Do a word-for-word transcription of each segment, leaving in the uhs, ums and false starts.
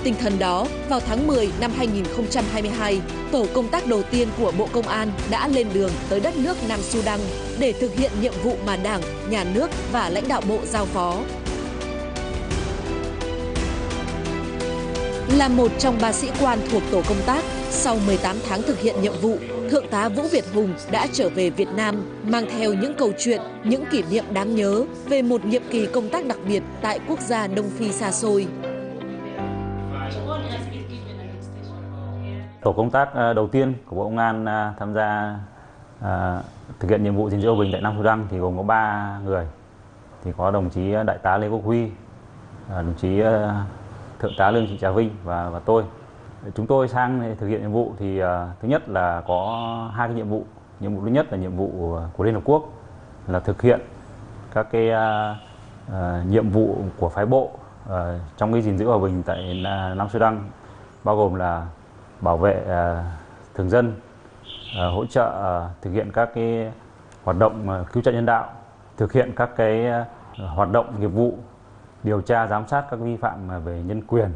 tinh thần đó, vào tháng mười năm hai nghìn không trăm hai mươi hai, tổ công tác đầu tiên của Bộ Công an đã lên đường tới đất nước Nam Sudan để thực hiện nhiệm vụ mà Đảng, Nhà nước và lãnh đạo Bộ giao phó. Là một trong ba sĩ quan thuộc tổ công tác, sau mười tám tháng thực hiện nhiệm vụ, Thượng tá Vũ Việt Hùng đã trở về Việt Nam, mang theo những câu chuyện, những kỷ niệm đáng nhớ về một nhiệm kỳ công tác đặc biệt tại quốc gia Đông Phi xa xôi. Tổ công tác đầu tiên của Bộ Công an tham gia à, thực hiện nhiệm vụ gìn giữ hòa bình tại Nam Sudan thì gồm có ba người. Thì có đồng chí Đại tá Lê Quốc Huy, đồng chí Thượng tá Lương Thị Trà Vinh và, và tôi. Chúng tôi sang thực hiện nhiệm vụ thì uh, thứ nhất là có hai cái nhiệm vụ. Nhiệm vụ thứ nhất là nhiệm vụ của Liên Hợp Quốc là thực hiện các cái uh, uh, nhiệm vụ của phái bộ uh, trong cái gìn giữ hòa bình tại Nam Sudan, bao gồm là bảo vệ uh, thường dân, uh, hỗ trợ uh, thực hiện các cái hoạt động uh, cứu trợ nhân đạo, thực hiện các cái uh, hoạt động nghiệp vụ, điều tra giám sát các vi phạm về nhân quyền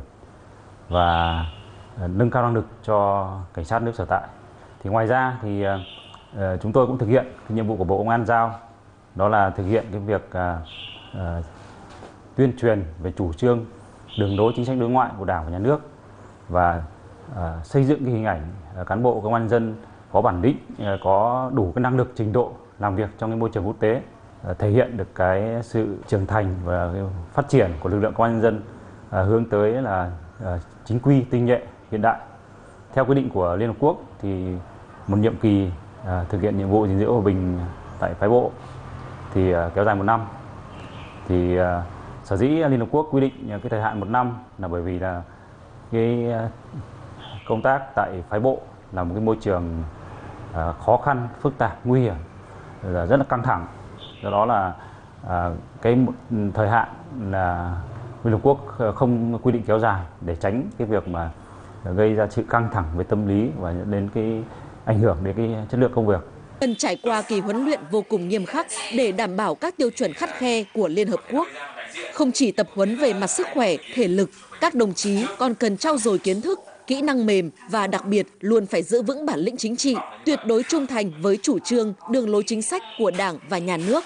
và nâng cao năng lực cho cảnh sát nước sở tại. Thì ngoài ra thì uh, chúng tôi cũng thực hiện cái nhiệm vụ của Bộ Công an giao, đó là thực hiện cái việc uh, uh, tuyên truyền về chủ trương, đường lối chính sách đối ngoại của Đảng và Nhà nước và uh, xây dựng cái hình ảnh uh, cán bộ công an nhân dân có bản lĩnh, uh, có đủ cái năng lực, trình độ làm việc trong cái môi trường quốc tế, uh, thể hiện được cái sự trưởng thành và cái phát triển của lực lượng công an nhân dân uh, hướng tới là uh, chính quy, tinh nhuệ, hiện đại. Theo quy định của Liên Hợp Quốc thì một nhiệm kỳ à, thực hiện nhiệm vụ gìn giữ hòa bình tại phái bộ thì à, kéo dài một năm. Thì à, sở dĩ Liên Hợp Quốc quy định cái thời hạn một năm là bởi vì là cái à, công tác tại phái bộ là một cái môi trường à, khó khăn, phức tạp, nguy hiểm, rất là căng thẳng. Do đó là à, cái thời hạn là Liên Hợp Quốc không quy định kéo dài để tránh cái việc mà gây ra sự căng thẳng về tâm lý và dẫn đến cái ảnh hưởng đến cái chất lượng công việc. Cần trải qua kỳ huấn luyện vô cùng nghiêm khắc để đảm bảo các tiêu chuẩn khắt khe của Liên Hợp Quốc. Không chỉ tập huấn về mặt sức khỏe, thể lực, các đồng chí còn cần trau dồi kiến thức, kỹ năng mềm và đặc biệt luôn phải giữ vững bản lĩnh chính trị, tuyệt đối trung thành với chủ trương, đường lối chính sách của Đảng và Nhà nước.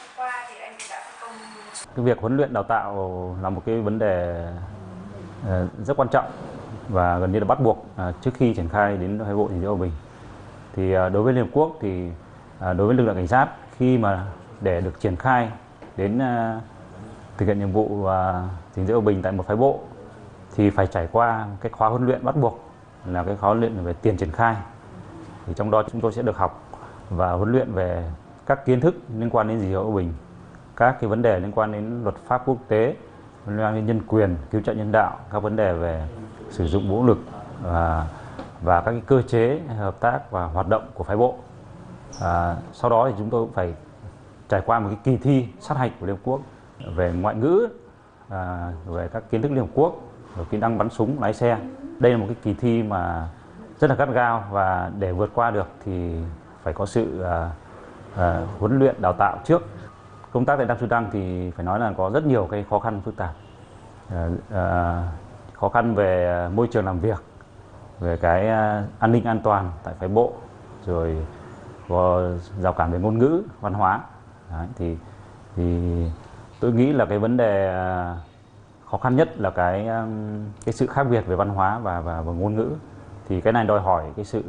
Cái việc huấn luyện đào tạo là một cái vấn đề rất quan trọng và gần như là bắt buộc trước khi triển khai đến phái bộ gìn giữ hòa bình. Thì đối với Liên Hợp Quốc thì đối với lực lượng cảnh sát, khi mà để được triển khai đến thực hiện nhiệm vụ gìn giữ hòa bình tại một phái bộ thì phải trải qua cái khóa huấn luyện bắt buộc là cái khóa huấn luyện về tiền triển khai. Thì trong đó chúng tôi sẽ được học và huấn luyện về các kiến thức liên quan đến gìn giữ hòa bình, các cái vấn đề liên quan đến luật pháp quốc tế, liên quan đến nhân quyền, cứu trợ nhân đạo, các vấn đề về sử dụng vũ lực và, và các cái cơ chế hợp tác và hoạt động của phái bộ. À, sau đó thì chúng tôi cũng phải trải qua một cái kỳ thi sát hạch của Liên Hợp Quốc về ngoại ngữ, à, về các kiến thức Liên Hợp Quốc, về kỹ năng bắn súng, lái xe. Đây là một cái kỳ thi mà rất là gắt gao và để vượt qua được thì phải có sự à, à, huấn luyện đào tạo trước. Công tác tại Nam Sudan thì phải nói là có rất nhiều cái khó khăn phức tạp. À, à, khó khăn về môi trường làm việc, về cái an ninh an toàn tại phái bộ, rồi có rào cản về ngôn ngữ, văn hóa. Đấy, thì, thì tôi nghĩ là cái vấn đề khó khăn nhất là cái cái sự khác biệt về văn hóa và và, và ngôn ngữ. Thì cái này đòi hỏi cái sự